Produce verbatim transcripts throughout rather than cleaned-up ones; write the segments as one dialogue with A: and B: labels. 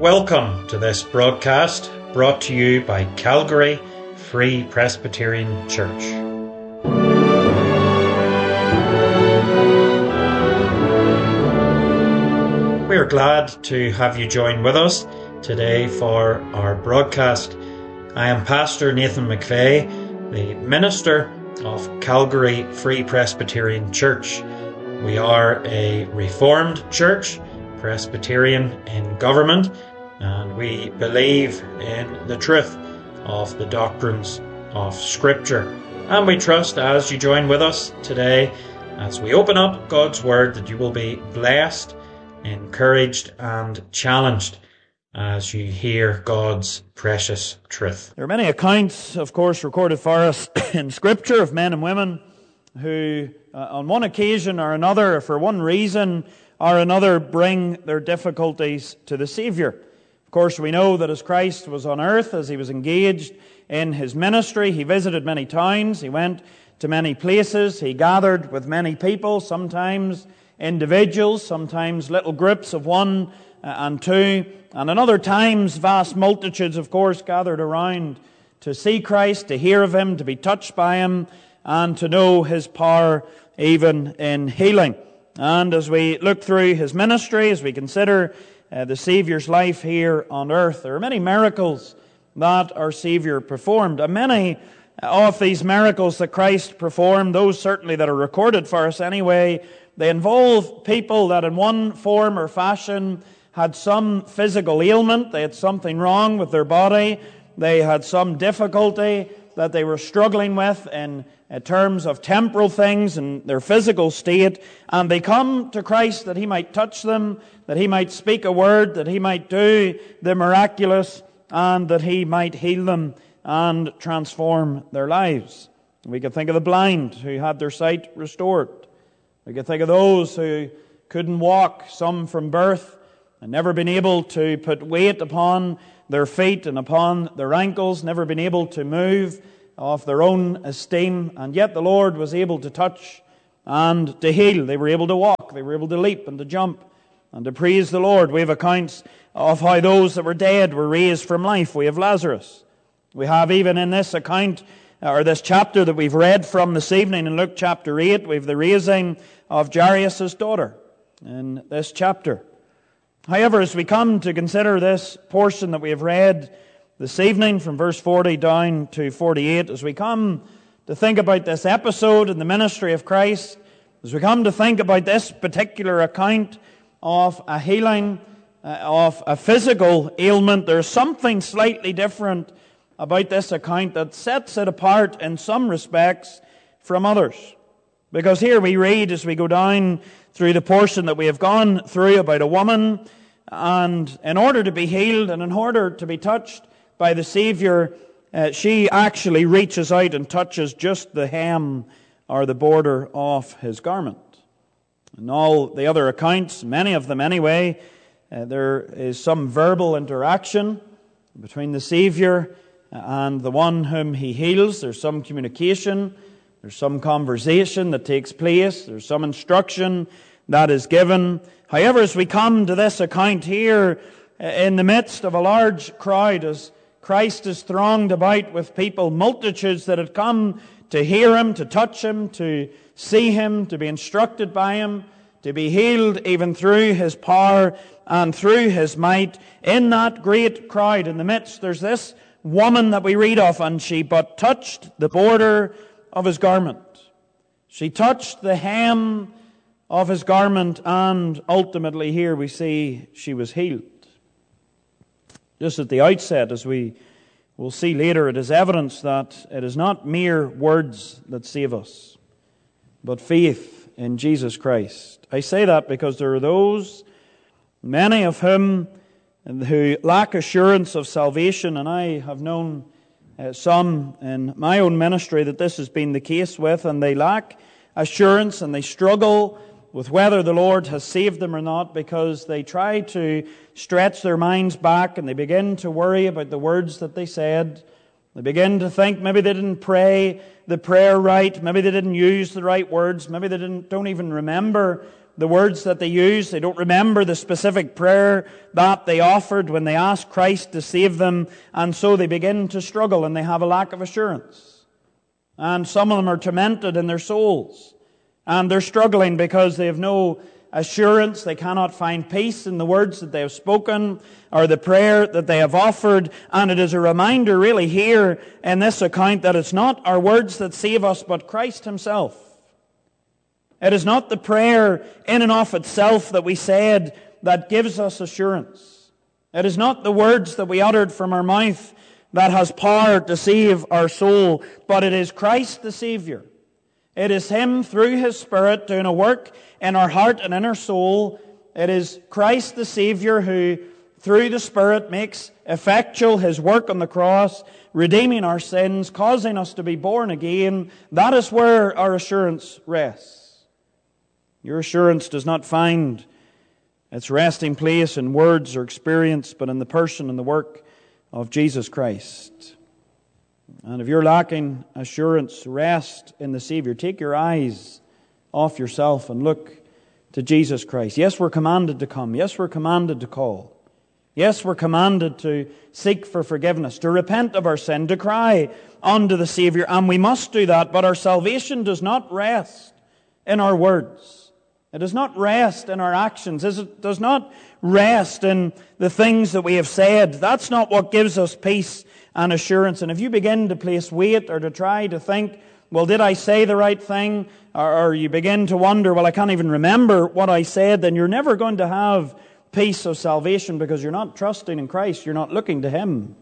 A: Welcome to this broadcast brought to you by Calgary Free Presbyterian Church. We are glad to have you join with us today for our broadcast. I am Pastor Nathan McVeigh, the minister of Calgary Free Presbyterian Church. We are a Reformed church, Presbyterian in government, and we believe in the truth of the doctrines of Scripture. And we trust as you join with us today, as we open up God's Word, that you will be blessed, encouraged and challenged as you hear God's precious truth.
B: There are many accounts, of course, recorded for us in Scripture of men and women who, uh, on one occasion or another, for one reason or another, bring their difficulties to the Saviour. Of course, we know that as Christ was on earth, as he was engaged in his ministry, he visited many towns, he went to many places, he gathered with many people, sometimes individuals, sometimes little groups of one and two, and in other times vast multitudes, of course, gathered around to see Christ, to hear of him, to be touched by him, and to know his power even in healing. And as we look through his ministry, as we consider uh, the Saviour's life here on earth, there are many miracles that our Saviour performed. And many of these miracles that Christ performed, those certainly that are recorded for us anyway, they involve people that in one form or fashion had some physical ailment, they had something wrong with their body, they had some difficulty that they were struggling with in terms of temporal things and their physical state, and they come to Christ that he might touch them, that he might speak a word, that he might do the miraculous, and that he might heal them and transform their lives. We could think of the blind who had their sight restored. We could think of those who couldn't walk, some from birth, and never been able to put weight upon their feet and upon their ankles, never been able to move of their own esteem, and yet the Lord was able to touch and to heal. They were able to walk, they were able to leap and to jump and to praise the Lord. We have accounts of how those that were dead were raised from life. We have Lazarus. We have even in this account, or this chapter that we've read from this evening in Luke chapter eight, we have the raising of Jairus' daughter in this chapter. However, as we come to consider this portion that we have read this evening from verse forty down to forty-eight, as we come to think about this episode in the ministry of Christ, as we come to think about this particular account of a healing, uh, of a physical ailment, there's something slightly different about this account that sets it apart in some respects from others. Because here we read, as we go down through the portion that we have gone through, about a woman, and in order to be healed and in order to be touched by the Saviour, uh, she actually reaches out and touches just the hem or the border of his garment. In all the other accounts, many of them anyway, uh, there is some verbal interaction between the Saviour and the one whom he heals. There's some communication, there's some conversation that takes place, there's some instruction that is given. However, as we come to this account here, in the midst of a large crowd, as Christ is thronged about with people, multitudes that had come to hear him, to touch him, to see him, to be instructed by him, to be healed even through his power and through his might. In that great crowd, in the midst, there's this woman that we read of, and she but touched the border of his garment. She touched the hem of his garment, and ultimately here we see she was healed. Just at the outset, as we will see later, it is evidence that it is not mere words that save us, but faith in Jesus Christ. I say that because there are those, many of whom, who lack assurance of salvation, and I have known uh, some in my own ministry that this has been the case with, and they lack assurance and they struggle with whether the Lord has saved them or not, because they try to stretch their minds back and they begin to worry about the words that they said. They begin to think maybe they didn't pray the prayer right, maybe they didn't use the right words, maybe they didn't, don't even remember the words that they use. They don't remember the specific prayer that they offered when they asked Christ to save them. And so they begin to struggle and they have a lack of assurance. And some of them are tormented in their souls. And they're struggling because they have no assurance. They cannot find peace in the words that they have spoken or the prayer that they have offered. And it is a reminder really here in this account that it's not our words that save us, but Christ Himself. It is not the prayer in and of itself that we said that gives us assurance. It is not the words that we uttered from our mouth that has power to save our soul, but it is Christ the Savior. It is Him through His Spirit doing a work in our heart and in our soul. It is Christ the Savior who, through the Spirit, makes effectual His work on the cross, redeeming our sins, causing us to be born again. That is where our assurance rests. Your assurance does not find its resting place in words or experience, but in the person and the work of Jesus Christ. And if you're lacking assurance, rest in the Savior. Take your eyes off yourself and look to Jesus Christ. Yes, we're commanded to come. Yes, we're commanded to call. Yes, we're commanded to seek for forgiveness, to repent of our sin, to cry unto the Savior. And we must do that, but our salvation does not rest in our words. It does not rest in our actions. It does not rest in the things that we have said. That's not what gives us peace and assurance. And if you begin to place weight or to try to think, well, did I say the right thing? Or, or you begin to wonder, well, I can't even remember what I said, then you're never going to have peace of salvation because you're not trusting in Christ. You're not looking to Him.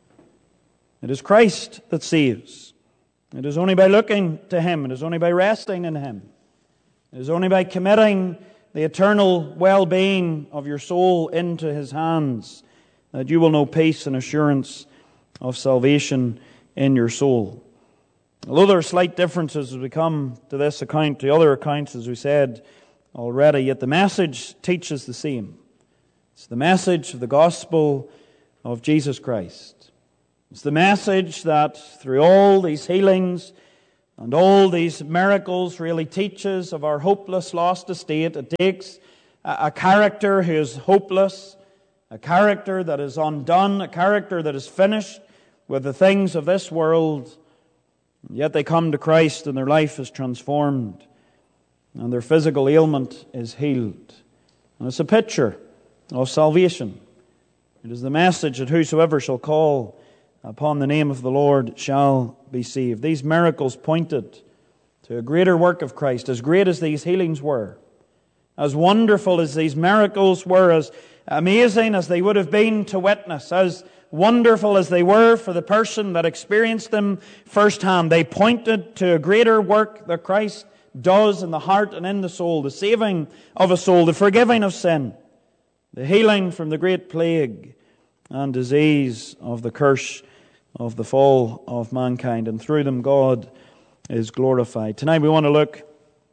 B: It is Christ that saves. It is only by looking to Him. It is only by resting in Him. It is only by committing the eternal well-being of your soul into His hands that you will know peace and assurance of salvation in your soul. Although there are slight differences as we come to this account, to other accounts, as we said already, yet the message teaches the same. It's the message of the gospel of Jesus Christ. It's the message that through all these healings and all these miracles really teaches of our hopeless, lost estate. It takes a character who is hopeless, a character that is undone, a character that is finished with the things of this world. And yet they come to Christ and their life is transformed and their physical ailment is healed. And it's a picture of salvation. It is the message that whosoever shall call upon the name of the Lord shall be saved. These miracles pointed to a greater work of Christ. As great as these healings were, as wonderful as these miracles were, as amazing as they would have been to witness, as wonderful as they were for the person that experienced them firsthand, they pointed to a greater work that Christ does in the heart and in the soul, the saving of a soul, the forgiving of sin, the healing from the great plague and disease of the curse of the fall of mankind. And through them God is glorified. Tonight we want to look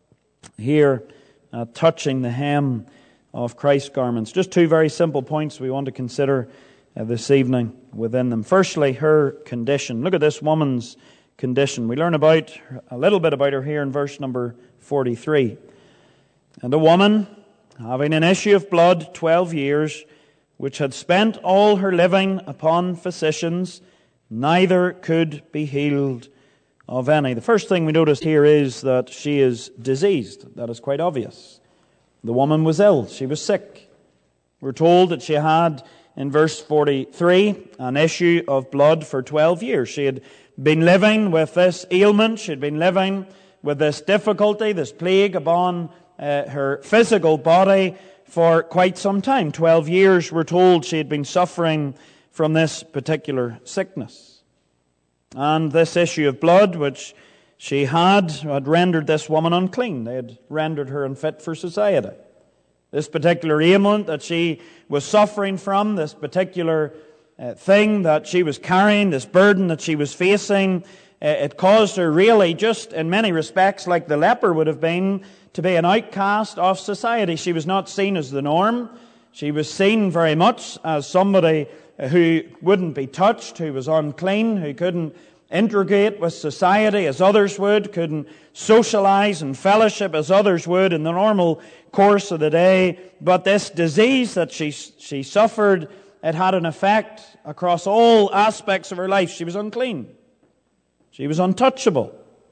B: here at touching the hem of Christ's garments. Just two very simple points we want to consider uh, this evening within them. Firstly, her condition. Look at this woman's condition. We learn about a little bit about her here in verse number forty-three. And a woman having an issue of blood twelve years, which had spent all her living upon physicians, neither could be healed of any. The first thing we notice here is that she is diseased. That is quite obvious. The woman was ill. She was sick. We're told that she had, in verse forty-three, an issue of blood for twelve years. She had been living with this ailment. She had been living with this difficulty, this plague upon uh, her physical body for quite some time. Twelve years, we're told, she had been suffering from this particular sickness. And this issue of blood, which she had, had rendered this woman unclean. They had rendered her unfit for society. This particular ailment that she was suffering from, this particular uh, thing that she was carrying, this burden that she was facing, uh, it caused her really, just in many respects, like the leper would have been, to be an outcast of society. She was not seen as the norm. She was seen very much as somebody who wouldn't be touched, who was unclean, who couldn't integrate with society as others would, couldn't socialize and fellowship as others would in the normal course of the day. But this disease that she, she suffered, it had an effect across all aspects of her life. She was unclean. She was untouchable.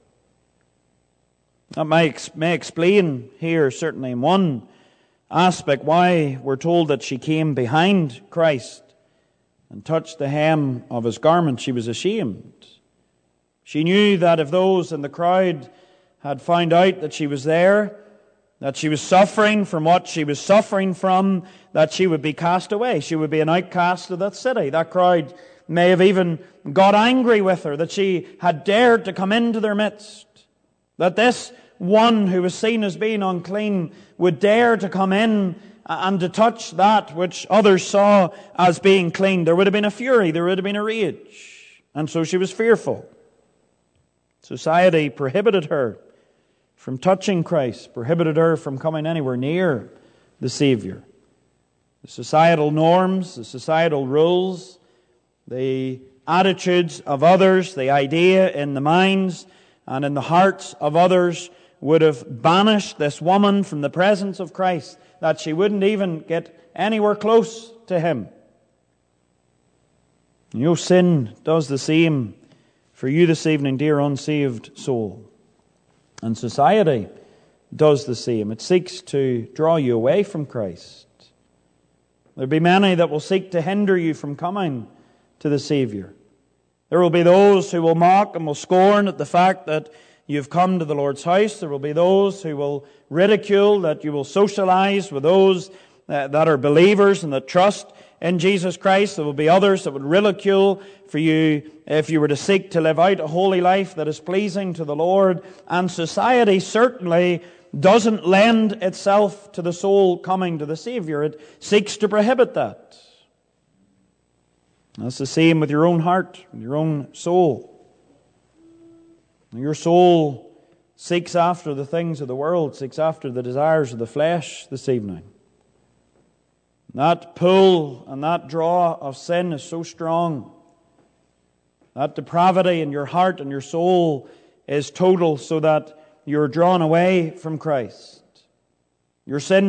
B: That may, may explain here, certainly in one aspect, why we're told that she came behind Christ and touched the hem of His garment. She was ashamed. She knew that if those in the crowd had found out that she was there, that she was suffering from what she was suffering from, that she would be cast away. She would be an outcast of that city. That crowd may have even got angry with her, that she had dared to come into their midst. That this one who was seen as being unclean would dare to come in and to touch that which others saw as being clean. There would have been a fury, there would have been a rage. And so she was fearful. Society prohibited her from touching Christ, prohibited her from coming anywhere near the Savior. The societal norms, the societal rules, the attitudes of others, the idea in the minds and in the hearts of others would have banished this woman from the presence of Christ, that she wouldn't even get anywhere close to Him. You know, sin does the same for you this evening, dear unsaved soul. And society does the same. It seeks to draw you away from Christ. There'll be many that will seek to hinder you from coming to the Savior. There will be those who will mock and will scorn at the fact that you've come to the Lord's house. There will be those who will ridicule that you will socialize with those that are believers and that trust in Jesus Christ. There will be others that would ridicule for you if you were to seek to live out a holy life that is pleasing to the Lord. And society certainly doesn't lend itself to the soul coming to the Savior. It seeks to prohibit that. That's the same with your own heart, with your own soul. Your soul seeks after the things of the world, seeks after the desires of the flesh this evening. That pull and that draw of sin is so strong. That depravity in your heart and your soul is total, so that you're drawn away from Christ. Your sin